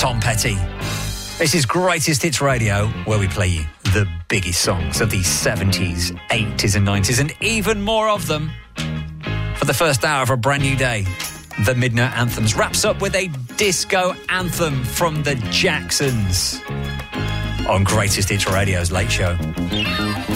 Tom Petty. This is Greatest Hits Radio, where we play you the biggest songs of the 70s, 80s and 90s, and even more of them. For the first hour of a brand new day, the Midnight Anthems wraps up with a disco anthem from the Jacksons on Greatest Hits Radio's Late Show.